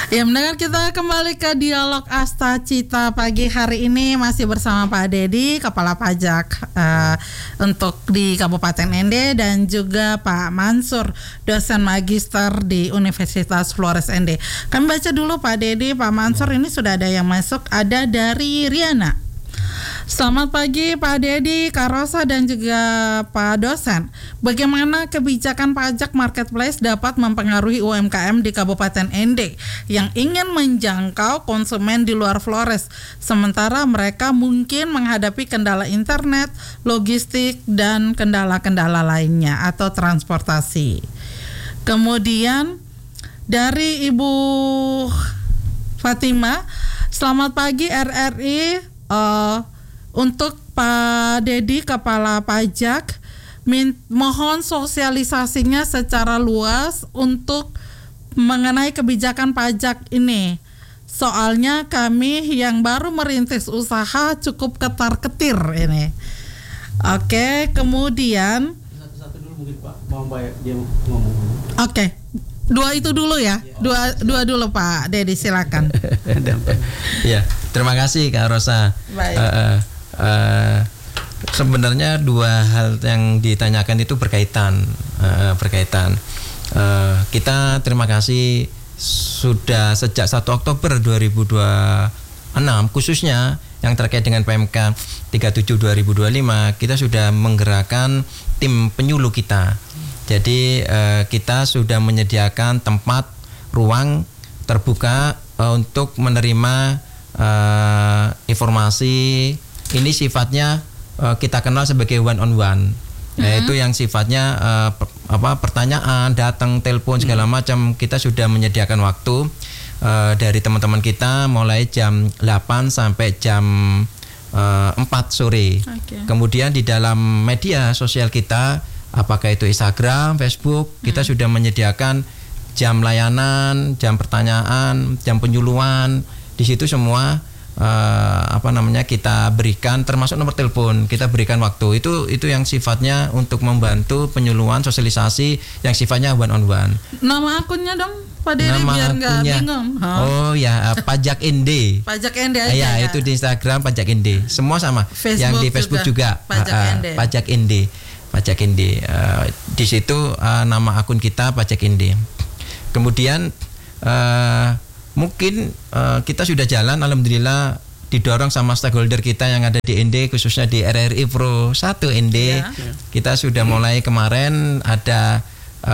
Ya, mendengar kita kembali ke dialog Asta Cita pagi hari ini masih bersama Pak Dedi, Kepala Pajak untuk di Kabupaten Ende, dan juga Pak Mansur, dosen magister di Universitas Flores Ende. Kami baca dulu Pak Dedi, Pak Mansur, ini sudah ada yang masuk, ada dari Riana. Selamat pagi Pak Dedi, Kak Rosa, dan juga Pak dosen. Bagaimana kebijakan pajak marketplace dapat mempengaruhi UMKM di Kabupaten Ende yang ingin menjangkau konsumen di luar Flores, sementara mereka mungkin menghadapi kendala internet, logistik, dan kendala-kendala lainnya atau transportasi. Kemudian dari Ibu Fatima, selamat pagi RRI. Untuk Pak Dedi, Kepala Pajak, mohon sosialisasinya secara luas untuk mengenai kebijakan pajak ini. Soalnya kami yang baru merintis usaha cukup ketar-ketir ini. Oke, kemudian satu-satu dulu mungkin Pak, mau bayar dia ngomong. Oke. Dua itu dulu ya. Dua dulu Pak Dedi, silakan. Ya, terima kasih Kak Rosa. Baik. Sebenarnya dua hal yang ditanyakan itu berkaitan. Kita terima kasih sudah sejak 1 Oktober 2026 khususnya yang terkait dengan PMK 37 2025, kita sudah menggerakkan tim penyuluh kita. Jadi kita sudah menyediakan tempat ruang terbuka untuk menerima informasi. Ini sifatnya kita kenal sebagai one on one, yaitu yang sifatnya pertanyaan, datang, telepon segala macam. Kita sudah menyediakan waktu dari teman-teman kita mulai jam 8 sampai jam 4 sore. Okay. Kemudian di dalam media sosial kita, apakah itu Instagram, Facebook, kita sudah menyediakan jam layanan, jam pertanyaan, jam penyuluhan. Di situ semua kita berikan, termasuk nomor telepon, kita berikan waktu. Itu yang sifatnya untuk membantu penyuluhan, sosialisasi yang sifatnya one on one. Nama akunnya dong Pak Dedi, biar nggak bingung. Oh ya, Pajak Ende. Pajak Ende aja. Ya, itu di Instagram Pajak Ende. Semua sama. Facebook yang di Facebook juga Pajak Ende. Pajak Ende. Di situ nama akun kita Pajak Ende. Kemudian mungkin kita sudah jalan, alhamdulillah, didorong sama stakeholder kita yang ada di Ende, khususnya di RRI Pro 1 Ende. Kita sudah mulai kemarin ada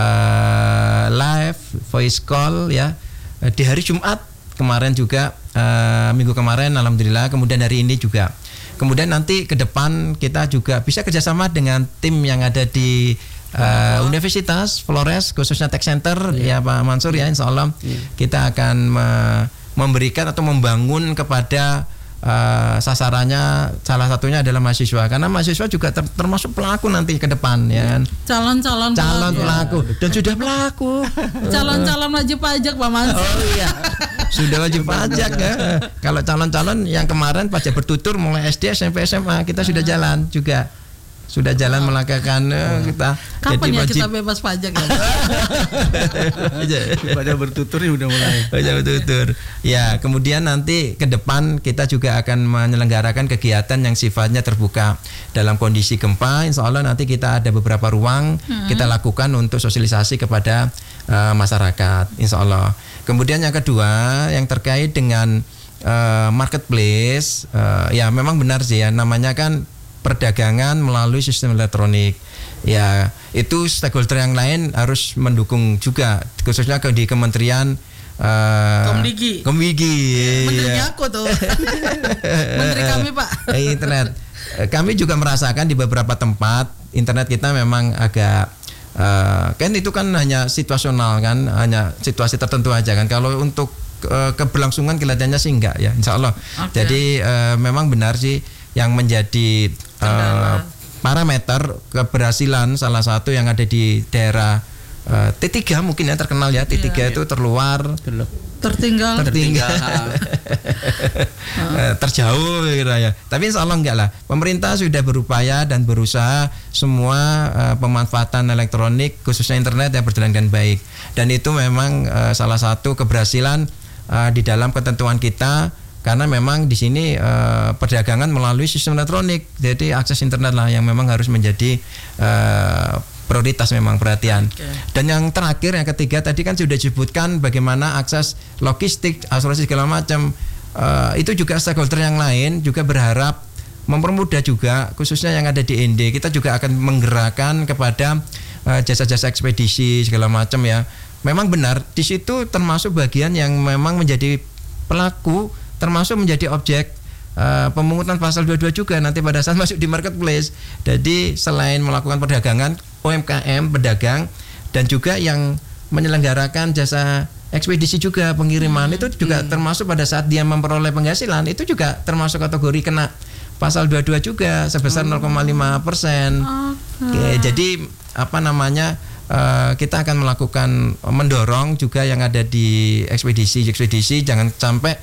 live voice call ya di hari Jumat kemarin juga, minggu kemarin alhamdulillah. Kemudian hari ini juga. Kemudian nanti ke depan kita juga bisa kerjasama dengan tim yang ada di Universitas Flores, khususnya Tech Center, ya Pak Mansur ya, insya Allah kita akan memberikan atau membangun kepada sasarannya, salah satunya adalah mahasiswa, karena mahasiswa juga termasuk pelaku nanti ke depan ya. Calon pelaku dan sudah pelaku. Calon wajib pajak Pak Mansur. Oh iya. Sudah wajib pajak ya. Kalau calon-calon yang kemarin pajak bertutur mulai SD, SMP, SMA kita sudah jalan juga. Sudah jalan melakukan kita. Kapan jadi ya wajib kita bebas pajak ya? Pajak bertutur ini udah mulai. Pajak bertutur. Ya, kemudian nanti ke depan kita juga akan menyelenggarakan kegiatan yang sifatnya terbuka. Dalam kondisi gempa, insya Allah nanti kita ada beberapa ruang kita lakukan untuk sosialisasi kepada masyarakat, insya Allah. Kemudian yang kedua, yang terkait dengan marketplace, ya memang benar sih ya, namanya kan perdagangan melalui sistem elektronik. Ya, itu stakeholder yang lain harus mendukung juga, khususnya di Kementerian Komdigi. Menterinya aku tuh. Menteri kami Pak. Internet. Kami juga merasakan di beberapa tempat internet kita memang agak kan itu kan hanya situasional kan, hanya situasi tertentu aja kan. Kalau untuk keberlangsungan kelihatannya sih enggak ya, insya Allah. Okay. Jadi memang benar sih yang menjadi parameter keberhasilan salah satu yang ada di daerah T3 mungkin ya, terkenal ya, T3 itu terluar, tertinggal. Terjauh gitu ya. Tapi insya Allah enggak lah. Pemerintah sudah berupaya dan berusaha semua pemanfaatan elektronik khususnya internet yang berjalan dengan baik. Dan itu memang salah satu keberhasilan di dalam ketentuan kita, karena memang di sini perdagangan melalui sistem elektronik, jadi akses internet lah yang memang harus menjadi prioritas memang perhatian. Dan yang terakhir, yang ketiga tadi kan sudah disebutkan bagaimana akses logistik, asuransi segala macam, itu juga stakeholder yang lain juga berharap mempermudah juga, khususnya yang ada di ND. Kita juga akan menggerakkan kepada jasa-jasa ekspedisi segala macam ya. Memang benar di situ termasuk bagian yang memang menjadi pelaku, termasuk menjadi objek pemungutan pasal 22 juga nanti pada saat masuk di marketplace. Jadi selain melakukan perdagangan, UMKM, pedagang, dan juga yang menyelenggarakan jasa ekspedisi juga, pengiriman, itu juga termasuk pada saat dia memperoleh penghasilan, itu juga termasuk kategori kena pasal 22 juga sebesar 0,5%. Oke, jadi apa namanya, kita akan melakukan mendorong juga yang ada di ekspedisi jangan sampai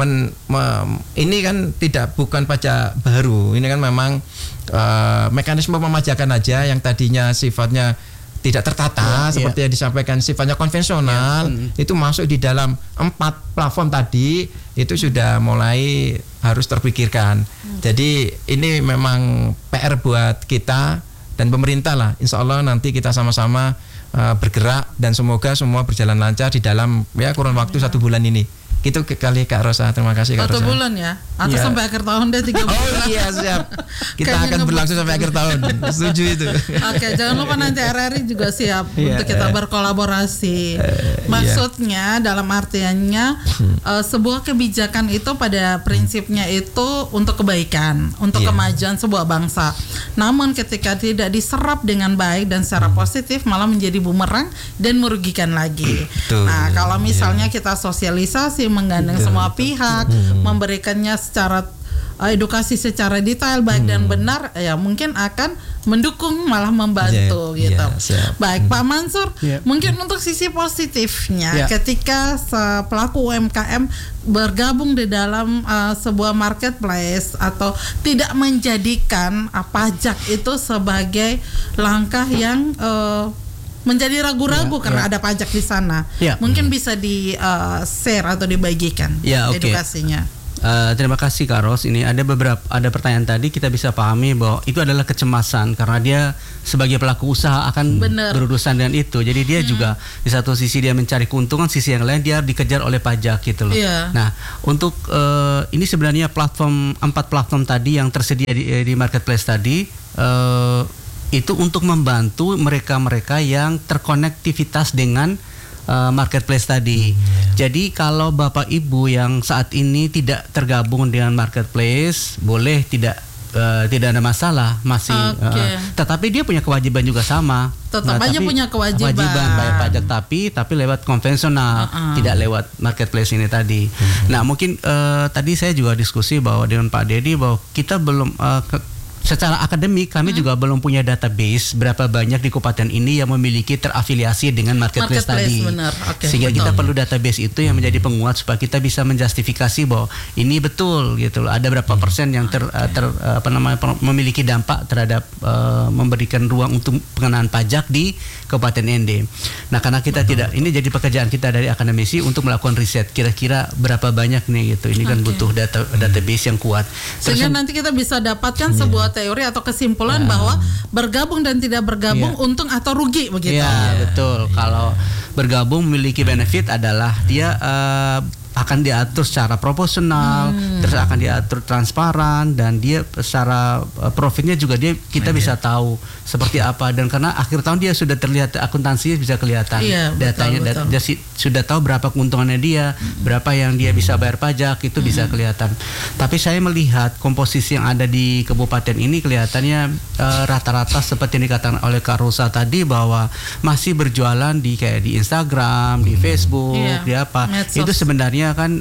ini kan bukan pajak baru, ini kan memang mekanisme pemajakan aja yang tadinya sifatnya tidak tertata seperti yang disampaikan, sifatnya konvensional, itu masuk di dalam 4 platform tadi, itu sudah mulai harus terpikirkan. Jadi ini memang PR buat kita dan pemerintah lah. Insya Allah nanti kita sama-sama bergerak dan semoga semua berjalan lancar di dalam kurun waktu 1 bulan ini. Itu kali Kak Rosa, terima kasih Kak Rosa. 1 bulan ya? Atau sampai akhir tahun deh 3 bulan? Oh iya, siap. Kita akan berlangsung sampai akhir tahun. Setuju itu. Oke, jangan lupa nanti RRI juga siap untuk kita berkolaborasi. Maksudnya dalam artiannya sebuah kebijakan itu pada prinsipnya itu untuk kebaikan, untuk kemajuan sebuah bangsa. Namun ketika tidak diserap dengan baik dan secara positif malah menjadi bumerang dan merugikan lagi. Nah, kalau misalnya kita sosialisasi, menggandeng semua pihak, memberikannya secara edukasi secara detail baik dan benar, ya mungkin akan mendukung, malah membantu gitu. Baik Pak Mansur, mungkin untuk sisi positifnya ketika pelaku UMKM bergabung di dalam sebuah marketplace atau tidak menjadikan pajak itu sebagai langkah yang menjadi ragu-ragu karena ada pajak di sana. Mungkin bisa di share atau dibagikan edukasinya. Terima kasih Kak Ros. Ini ada pertanyaan tadi, kita bisa pahami bahwa itu adalah kecemasan karena dia sebagai pelaku usaha akan berurusan dengan itu. Jadi dia juga di satu sisi dia mencari keuntungan, sisi yang lain dia dikejar oleh pajak gitu loh. Nah, untuk ini sebenarnya 4 platform tadi yang tersedia di marketplace tadi, itu untuk membantu mereka-mereka yang terkonektivitas dengan marketplace tadi. Jadi kalau Bapak Ibu yang saat ini tidak tergabung dengan marketplace, boleh tidak ada masalah, masih. Tetapi dia punya kewajiban juga sama. Tetap aja punya kewajiban bayar pajak, tapi lewat konvensional, tidak lewat marketplace ini tadi. Nah, mungkin tadi saya juga diskusi bahwa dengan Pak Dedi bahwa kita belum secara akademik kami juga belum punya database berapa banyak di kabupaten ini yang memiliki terafiliasi dengan marketplace tadi. Sehingga kita perlu database itu yang menjadi penguat supaya kita bisa menjustifikasi bahwa ini betul gitu loh. Ada berapa persen yang memiliki dampak terhadap memberikan ruang untuk pengenaan pajak di Kabupaten ND. Nah, karena kita tidak, ini jadi pekerjaan kita dari akademisi untuk melakukan riset kira-kira berapa banyak nih gitu. Ini kan butuh database yang kuat. Sehingga nanti kita bisa dapatkan sebuah teori atau kesimpulan bahwa bergabung dan tidak bergabung untung atau rugi begitu. Betul. Kalau bergabung memiliki benefit adalah dia akan diatur secara proporsional, terus akan diatur transparan, dan dia secara profitnya juga kita bisa tahu seperti apa, dan karena akhir tahun dia sudah terlihat akuntansinya bisa kelihatan datanya, dia sudah tahu berapa keuntungannya dia, berapa yang dia bisa bayar pajak, itu bisa kelihatan. Tapi saya melihat komposisi yang ada di kabupaten ini kelihatannya rata-rata seperti yang dikatakan oleh Kak Rosa tadi bahwa masih berjualan di Instagram, di Facebook, di apa. Medsos. Itu sebenarnya kan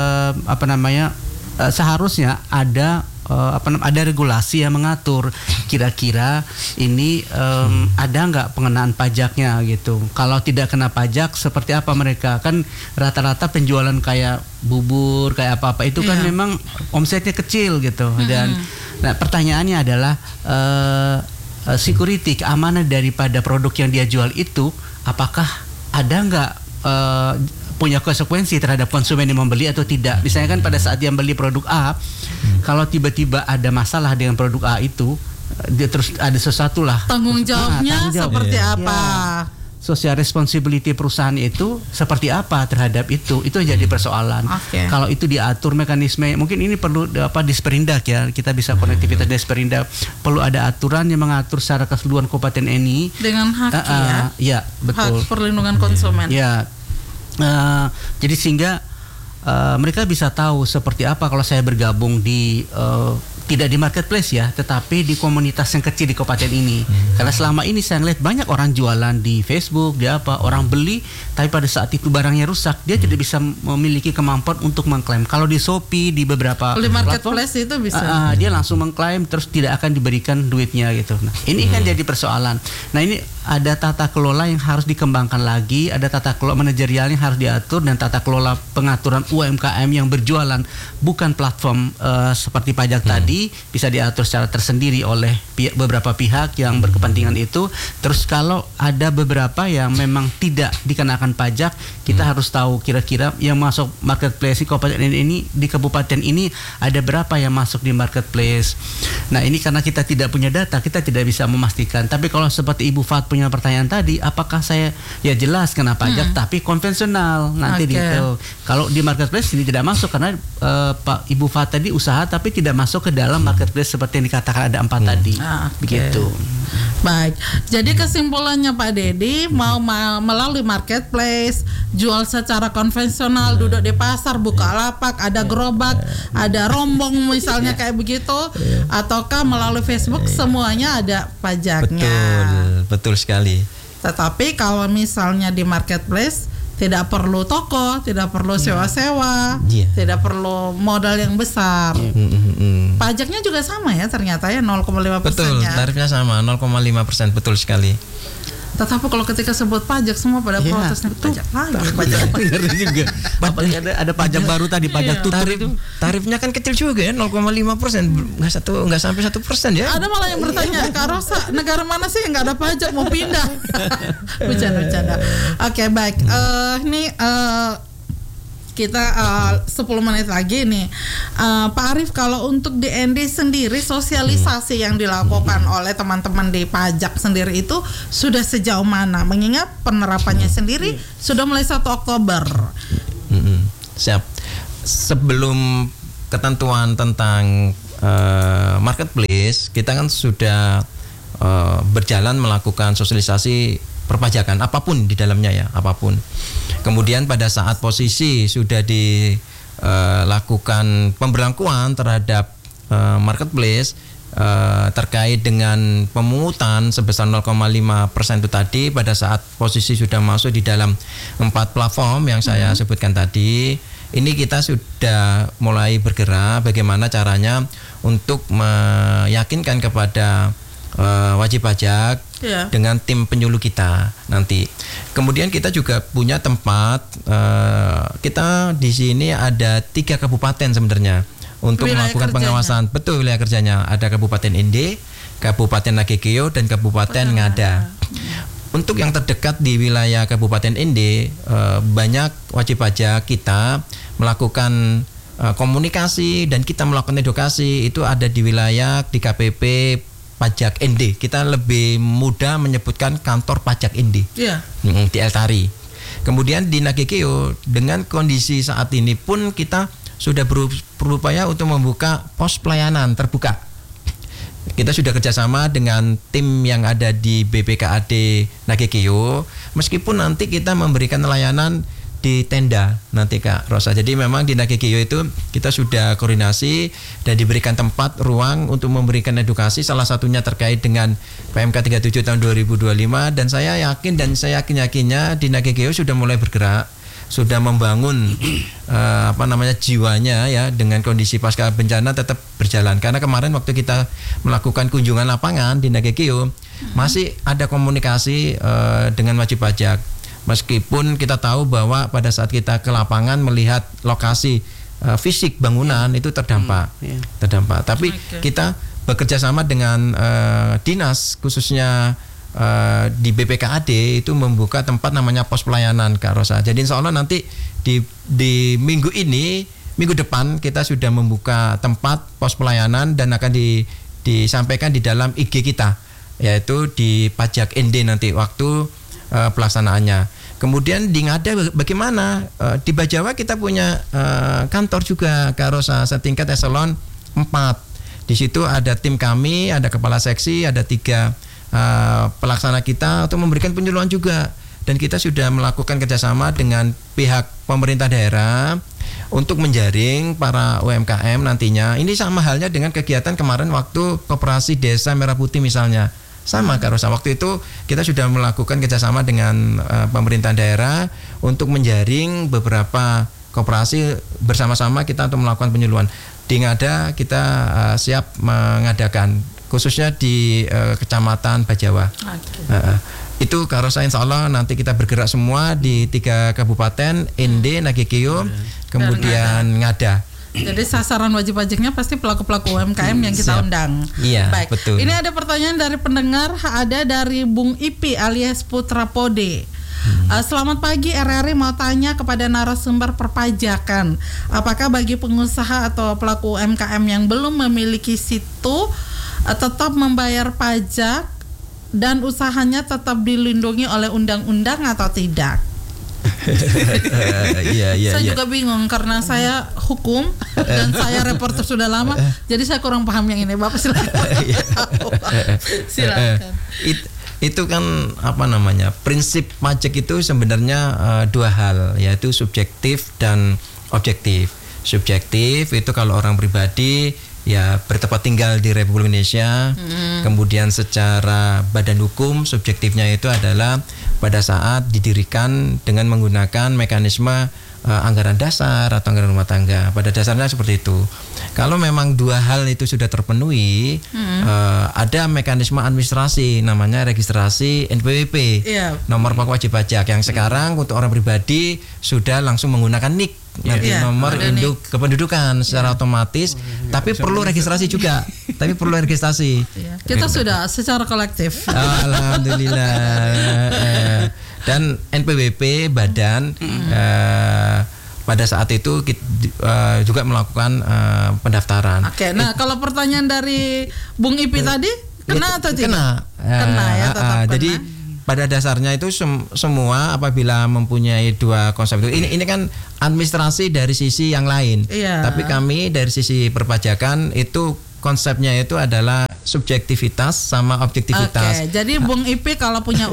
seharusnya ada regulasi yang mengatur kira-kira ini ada nggak pengenaan pajaknya gitu. Kalau tidak kena pajak seperti apa mereka, kan rata-rata penjualan kayak bubur kayak apa-apa itu kan memang omsetnya kecil gitu. Dan pertanyaannya adalah security, keamanan daripada produk yang dia jual itu, apakah ada nggak punya konsekuensi terhadap konsumen yang membeli atau tidak. Misalnya kan pada saat dia beli produk A, kalau tiba-tiba ada masalah dengan produk A itu, dia terus ada sesuatu lah. Tanggung jawabnya seperti apa? Social responsibility perusahaan itu seperti apa terhadap itu jadi persoalan. Kalau itu diatur mekanisme, mungkin ini perlu Disperindak ya, kita bisa konektivitas Disperindak, perlu ada aturan yang mengatur secara keseluruhan kabupaten ini dengan hak ya betul, hak perlindungan konsumen ya. Jadi sehingga mereka bisa tahu seperti apa kalau saya bergabung di tidak di marketplace ya, tetapi di komunitas yang kecil di kabupaten ini. Karena selama ini saya ngeliat banyak orang jualan di Facebook, orang beli, tapi pada saat itu barangnya rusak, dia tidak bisa memiliki kemampuan untuk mengklaim. Kalau di Shopee, di beberapa di marketplace platform, itu bisa. Dia langsung mengklaim, terus tidak akan diberikan duitnya gitu. Nah, ini kan jadi persoalan. Nah, ini ada tata kelola yang harus dikembangkan lagi, ada tata kelola manajerial yang harus diatur, dan tata kelola pengaturan UMKM yang berjualan bukan platform seperti pajak tadi, bisa diatur secara tersendiri oleh beberapa pihak yang berkepentingan itu. Terus kalau ada beberapa yang memang tidak dikenakan pajak, kita harus tahu kira-kira yang masuk marketplace di kabupaten ini ada berapa yang masuk di marketplace. Nah, ini karena kita tidak punya data, kita tidak bisa memastikan. Tapi kalau seperti Ibu Fat punya pertanyaan tadi, apakah saya jelas kena pajak tapi konvensional nanti gitu. Kalau di marketplace ini tidak masuk karena Pak Ibu Fat tadi usaha tapi tidak masuk ke dalam marketplace seperti yang dikatakan ada 4 tadi. Begitu. Baik. Jadi kesimpulannya Pak Dedi, mau melalui marketplace, jual secara konvensional, duduk di pasar, buka lapak, ada gerobak, ada rombong misalnya kayak begitu, ataukah melalui Facebook semuanya ada pajaknya. Betul sekali. Tetapi kalau misalnya di marketplace tidak perlu toko, tidak perlu sewa-sewa, tidak perlu modal yang besar. Pajaknya juga sama ya ternyata ya, 0,5%. Betul, tarifnya sama 0,5%, betul sekali. Tetapi kalau ketika sebut pajak semua pada protesnya pajak lagi. Juga. Apalagi ada pajak baru tadi, pajak tutur itu. Tarifnya kan kecil juga ya, 0,5%, nggak sampai 1% ya. Ada malah yang bertanya, Kak Rosa, negara mana sih yang nggak ada pajak mau pindah? Bercanda. Oke, baik. Kita 10 menit lagi nih, Pak Arief, kalau untuk DND sendiri sosialisasi yang dilakukan oleh teman-teman di pajak sendiri itu sudah sejauh mana? Mengingat penerapannya sendiri sudah mulai 1 Oktober. Siap. Sebelum ketentuan tentang marketplace, kita kan sudah berjalan melakukan sosialisasi perpajakan apapun di dalamnya ya, apapun. Kemudian pada saat posisi sudah dilakukan pemberlakuan terhadap marketplace terkait dengan pemungutan sebesar 0,5% itu tadi, pada saat posisi sudah masuk di dalam 4 platform yang saya sebutkan tadi, ini kita sudah mulai bergerak bagaimana caranya untuk meyakinkan kepada wajib pajak dengan tim penyuluh kita nanti. Kemudian kita juga punya tempat, kita di sini ada 3 kabupaten sebenarnya untuk wilayah melakukan kerjanya. Pengawasan. Betul, wilayah kerjanya ada Kabupaten Ende, Kabupaten Nagekeo, dan Kabupaten Ngada. Untuk yang terdekat di wilayah Kabupaten Ende, banyak wajib pajak kita melakukan komunikasi dan kita melakukan edukasi itu ada di wilayah di KPP Pajak Ende. Kita lebih mudah menyebutkan kantor pajak Ende di Eltari. Kemudian di Nagekeo, dengan kondisi saat ini pun kita sudah berupaya untuk membuka pos pelayanan terbuka. Kita sudah kerjasama dengan tim yang ada di BPKAD Nagekeo, meskipun nanti kita memberikan layanan di tenda nanti Kak Rosa. Jadi memang di Nagekeo itu kita sudah koordinasi dan diberikan tempat ruang untuk memberikan edukasi, salah satunya terkait dengan PMK 37 tahun 2025, dan saya yakin dan saya yakin-yakinnya di Nagekeo sudah mulai bergerak, sudah membangun jiwanya ya, dengan kondisi pasca bencana tetap berjalan. Karena kemarin waktu kita melakukan kunjungan lapangan di Nagekeo masih ada komunikasi dengan wajib pajak. Meskipun kita tahu bahwa pada saat kita ke lapangan melihat lokasi fisik bangunan itu terdampak. Tapi kita bekerja sama dengan dinas, khususnya di BPKAD itu membuka tempat namanya pos pelayanan Kak Rosa. Jadi insya Allah nanti di minggu depan kita sudah membuka tempat pos pelayanan dan akan disampaikan di dalam IG kita, yaitu di Pajak ND nanti waktu pelaksanaannya. Kemudian di Ngada bagaimana? Di Bajawa kita punya kantor juga Kak Rosa setingkat eselon 4. Di situ ada tim kami, ada kepala seksi, ada 3 pelaksana kita untuk memberikan penyuluhan juga, dan kita sudah melakukan kerjasama dengan pihak pemerintah daerah untuk menjaring para UMKM nantinya. Ini sama halnya dengan kegiatan kemarin waktu Koperasi Desa Merah Putih misalnya, sama Kak Rosa. Waktu itu kita sudah melakukan kerjasama dengan pemerintah daerah untuk menjaring beberapa koperasi, bersama-sama kita untuk melakukan penyuluhan. Di Ngada kita siap mengadakan, khususnya di Kecamatan Bajawa. Itu Kak Rosa, insya Allah nanti kita bergerak semua di 3 kabupaten, ND, Nagekeo, kemudian Ngada. Jadi sasaran wajib pajaknya pasti pelaku-pelaku UMKM yang kita undang. Iya, baik. Betul. Ini ada pertanyaan dari pendengar, ada dari Bung Ipi alias Putra Pode. Selamat pagi, RRI mau tanya kepada narasumber perpajakan, apakah bagi pengusaha atau pelaku UMKM yang belum memiliki situ tetap membayar pajak dan usahanya tetap dilindungi oleh undang-undang atau tidak? Saya juga bingung karena saya hukum dan saya reporter sudah lama, jadi saya kurang paham yang ini. Bapak silakan. Silakan. Itu kan prinsip pajak itu sebenarnya 2 hal, yaitu subjektif dan objektif. Subjektif itu kalau orang pribadi ya bertempat tinggal di Republik Indonesia. Kemudian secara badan hukum subjektifnya itu adalah pada saat didirikan dengan menggunakan mekanisme anggaran dasar atau anggaran rumah tangga. Pada dasarnya seperti itu. Kalau memang 2 hal itu sudah terpenuhi, ada mekanisme administrasi namanya registrasi NPWP, nomor pokok wajib pajak, yang sekarang untuk orang pribadi sudah langsung menggunakan NIK. Nanti nomor induk kependudukan secara otomatis, tapi perlu registrasi juga. Kita sudah secara kolektif. Alhamdulillah. Dan NPWP badan pada saat itu juga melakukan pendaftaran. Oke, nah kalau pertanyaan dari Bung Ipi tadi kena atau tidak? Kena ya, tetap kena. Jadi pada dasarnya itu semua apabila mempunyai 2 konsep itu, ini kan administrasi dari sisi yang lain. Tapi kami dari sisi perpajakan itu konsepnya itu adalah subjektivitas sama objektivitas. Oke, jadi Bung Ipi kalau punya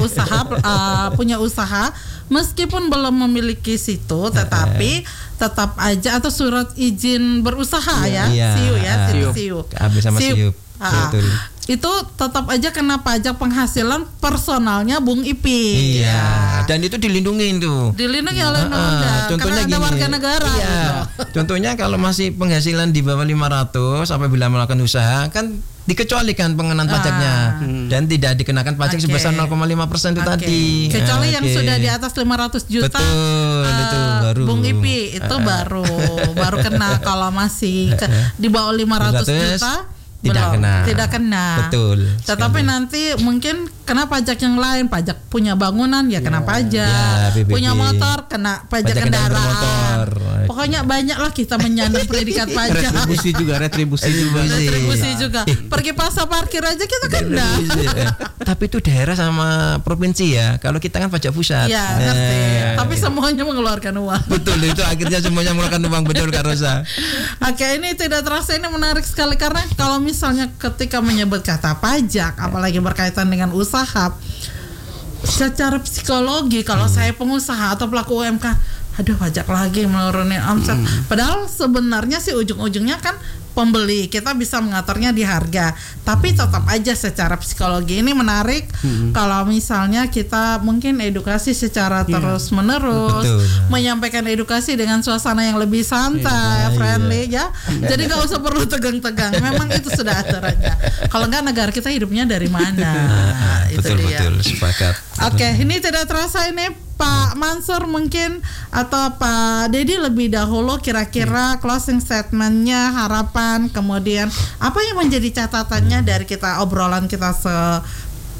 usaha, meskipun belum memiliki situ, tetapi tetap aja atau surat izin berusaha SIU. Sama SIUP. Betul. Itu tetap aja kena pajak penghasilan personalnya Bung Ipi. Dan itu dilindungi tuh. Dilindungi oleh undang-undang. Contohnya karena ada warga negara. Contohnya kalau masih penghasilan di bawah 500 apabila melakukan usaha kan dikecualikan pengenaan pajaknya dan tidak dikenakan pajak sebesar 0,5% itu tadi. Kecuali yang sudah di atas 500 juta. Betul, itu baru. Bung Ipi itu baru kena. Kalau masih di bawah 500 juta tidak kena. Betul. Tetapi nanti mungkin kena pajak yang lain, pajak punya bangunan kena pajak, punya motor kena pajak kendaraan. Pokoknya banyaklah kita menyandang predikat pajak. Retribusi juga. Pergi pasar parkir aja kita kena. Tapi itu daerah sama provinsi ya. Kalau kita kan pajak pusat. Ngerti. Tapi semuanya mengeluarkan uang. Betul, itu akhirnya semuanya mengeluarkan uang, betul Kak Rosa. Oke, ini tidak terasa, ini menarik sekali karena kalau misalnya ketika menyebut kata pajak, apalagi berkaitan dengan usaha, secara psikologi kalau saya pengusaha atau pelaku UMK, aduh pajak lagi menurunin omset. Padahal sebenarnya sih ujung-ujungnya kan pembeli, kita bisa mengaturnya di harga, tapi tetap aja secara psikologi ini menarik. Kalau misalnya kita mungkin edukasi secara terus menerus, menyampaikan edukasi dengan suasana yang lebih santai, friendly ya. Jadi nggak usah perlu tegang-tegang. Memang itu sudah aturannya. Kalau nggak negara kita hidupnya dari mana? Betul, sepakat. Oke, ini tidak terasa ini Pak Mansur mungkin atau Pak Dedi lebih dahulu kira-kira closing statementnya, harapan, kemudian apa yang menjadi catatannya dari kita obrolan kita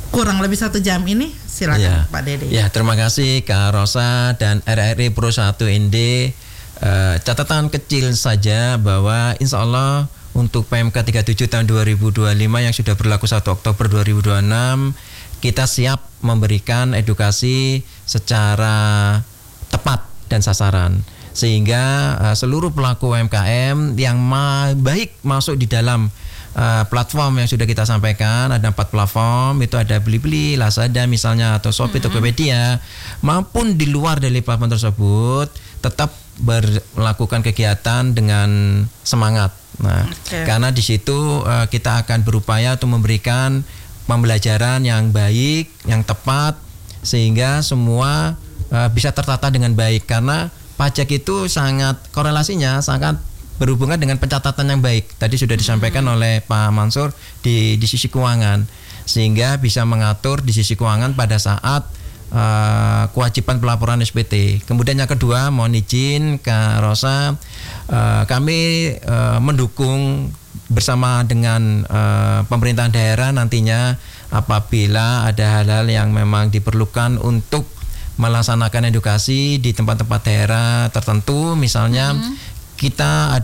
kurang lebih 1 jam ini, silakan Ya. Pak Dedi. Ya, terima kasih Kak Rosa dan RRI Pro 1 ND. Catatan kecil saja bahwa insya Allah untuk PMK 37 tahun 2025 yang sudah berlaku 1 Oktober 2026, kita siap memberikan edukasi secara tepat dan sasaran, sehingga seluruh pelaku UMKM yang baik masuk di dalam platform yang sudah kita sampaikan. Ada 4 platform, itu ada Blibli, Lazada misalnya, atau Shopee, Tokopedia, maupun di luar dari platform tersebut tetap melakukan kegiatan dengan semangat. Nah, karena di situ kita akan berupaya untuk memberikan pembelajaran yang baik, yang tepat, sehingga semua bisa tertata dengan baik. Karena pajak itu korelasinya sangat berhubungan dengan pencatatan yang baik. Tadi sudah disampaikan oleh Pak Mansur di sisi keuangan, sehingga bisa mengatur di sisi keuangan pada saat kewajiban pelaporan SPT. Kemudian yang kedua, mohon izin Kak Rosa, kami mendukung bersama dengan pemerintahan daerah nantinya apabila ada hal-hal yang memang diperlukan untuk melaksanakan edukasi di tempat-tempat daerah tertentu. Misalnya kita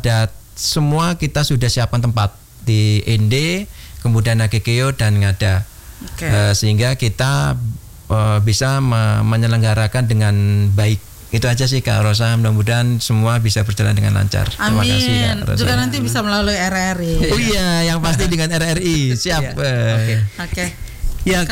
sudah siapkan tempat di ND, kemudian AGGO dan Ngada, sehingga kita bisa menyelenggarakan dengan baik. Itu aja sih Kak Rosa, mudah-mudahan semua bisa berjalan dengan lancar. Amin. Terima kasih Kak Rosa. Juga nanti bisa melalui RRI. Oh iya, yang pasti dengan RRI. Siap. Oke. Ya,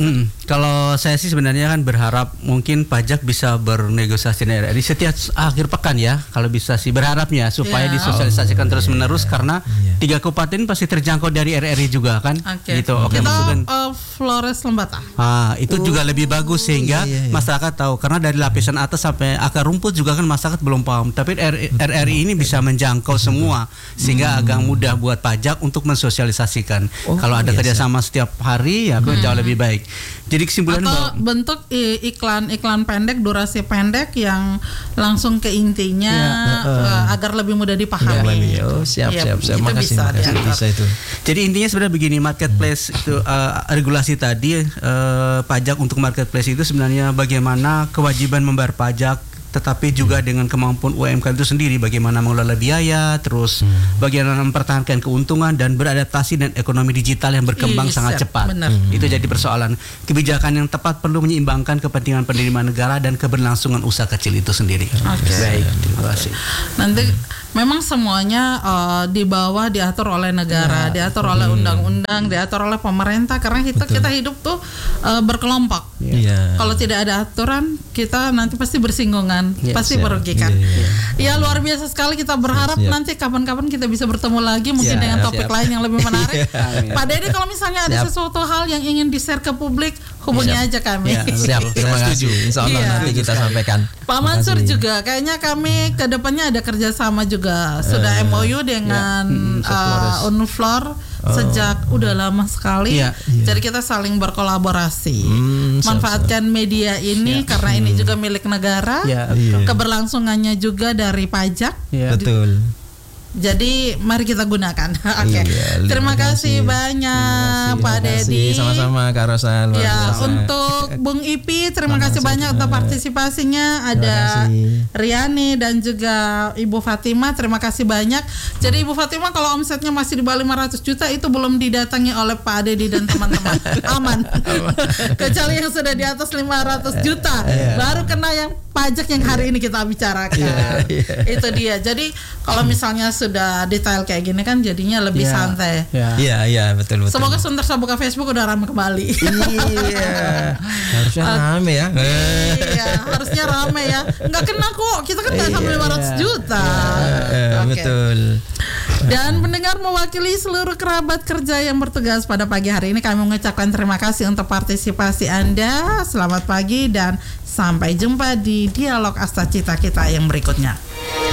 kalau saya sih sebenarnya kan berharap mungkin pajak bisa bernegosiasi dengan RRI setiap akhir pekan ya, kalau bisa sih berharapnya supaya disosialisasikan terus menerus karena 3 kabupaten pasti terjangkau dari RRI juga kan, gitu. Kita Flores Lembata. Itu juga lebih bagus sehingga masyarakat tahu, karena dari lapisan atas sampai akar rumput juga kan masyarakat belum paham. Tapi RRI ini bisa menjangkau semua sehingga agak mudah buat pajak untuk mensosialisasikan. Kalau ada kerjasama setiap hari ya jauh lebih baik. Jadi kesimpulan atau bentuk iklan pendek, durasi pendek yang langsung ke intinya agar lebih mudah dipahami. Siap. Makasih. Bisa itu. Jadi intinya sebenarnya begini, marketplace itu regulasi tadi pajak untuk marketplace itu sebenarnya bagaimana kewajiban membayar pajak tetapi juga dengan kemampuan UMKM itu sendiri, bagaimana mengelola biaya, terus bagaimana mempertahankan keuntungan dan beradaptasi dan ekonomi digital yang berkembang sangat cepat. Itu jadi persoalan. Kebijakan yang tepat perlu menyeimbangkan kepentingan penerimaan negara dan keberlangsungan usaha kecil itu sendiri. Baik, terima kasih. Nanti memang semuanya di bawah diatur oleh negara, diatur oleh undang-undang, diatur oleh pemerintah, karena kita hidup tuh berkelompok. Kalau tidak ada aturan, kita nanti pasti bersinggungan, pasti merugikan. Ya, luar biasa sekali, kita berharap nanti kapan-kapan kita bisa bertemu lagi mungkin dengan topik lain yang lebih menarik. Pak Dedi, kalau misalnya ada sesuatu hal yang ingin di-share ke publik, hubungi aja kami. Siap, terima kasih. Insya Allah nanti kita sampaikan. Pak Mansur juga, kayaknya kami ke depannya ada kerjasama juga. Sudah MOU dengan Unflor sejak udah lama sekali. Jadi kita saling berkolaborasi. Manfaatkan media ini karena ini juga milik negara. Keberlangsungannya juga dari pajak. Betul. Jadi mari kita gunakan. Terima kasih banyak Pak Dedi. Sama-sama Kak Rosa. Untuk Bung Ipi, terima kasih banyak untuk partisipasinya. Ada Riani dan juga Ibu Fatima, terima kasih banyak. Jadi Ibu Fatima kalau omsetnya masih di bawah 500 juta itu belum didatangi oleh Pak Dedi dan teman-teman. Aman. Kecuali yang sudah di atas 500 juta baru kena yang pajak yang hari ini kita bicarakan. Itu dia. Jadi kalau misalnya sudah detail kayak gini kan jadinya lebih santai. Iya, betul. Semoga sebentar saya buka Facebook udah ramai kembali. Harusnya rame ya. Harusnya rame ya. Nggak kena kok, kita kan nggak sampai 500 juta. Betul. Dan pendengar, mewakili seluruh kerabat kerja yang bertugas pada pagi hari ini, kami mengucapkan terima kasih untuk partisipasi Anda. Selamat pagi dan sampai jumpa di Dialog Asta Cita kita yang berikutnya.